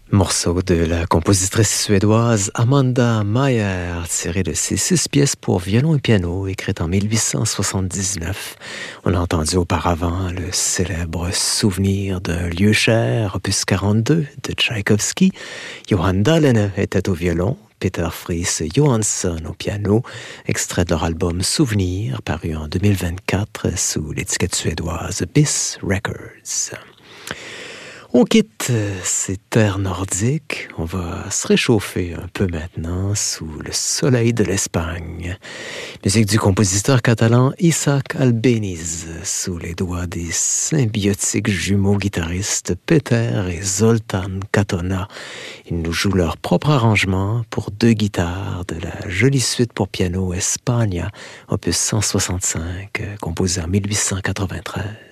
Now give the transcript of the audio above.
Morceau de la compositrice suédoise Amanda Meyer, tiré de ses 6 pièces pour violon et piano, écrites en 1879. On a entendu auparavant le célèbre Souvenir d'un lieu cher, opus 42 de Tchaïkovski. Johan Dahlene était au violon, Peter Friis Johansson au piano, extrait de leur album Souvenir, paru en 2024 sous l'étiquette suédoise BIS Records. On quitte ces terres nordiques, on va se réchauffer un peu maintenant sous le soleil de l'Espagne. Musique du compositeur catalan Isaac Albéniz, sous les doigts des symbiotiques jumeaux guitaristes Peter et Zoltán Katona. Ils nous jouent leur propre arrangement pour 2 guitares de la jolie suite pour piano España, opus 165, composée en 1893.